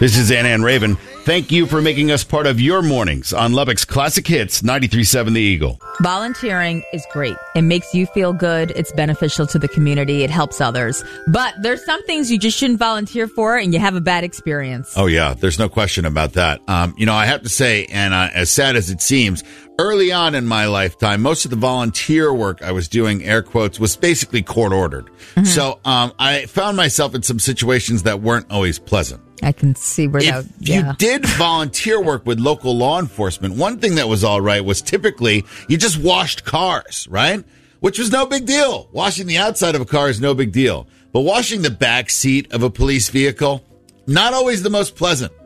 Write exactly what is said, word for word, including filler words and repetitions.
This is Anna and Raven. Thank you for making us part of your mornings on Lubbock's Classic Hits ninety-three point seven The Eagle. Volunteering is great. It makes you feel good. It's beneficial to the community. It helps others. But there's some things you just shouldn't volunteer for and you have a bad experience. Oh, yeah. There's no question about that. Um, you know, I have to say, and uh, as sad as it seems, early on in my lifetime, most of the volunteer work I was doing, air quotes, was basically court-ordered. Mm-hmm. So um, I found myself in some situations that weren't always pleasant. I can see where if that, yeah. you did volunteer work with local law enforcement, one thing that was all right was typically you just washed cars, right? Which was no big deal. Washing the outside of a car is no big deal. But washing the back seat of a police vehicle, not always the most pleasant.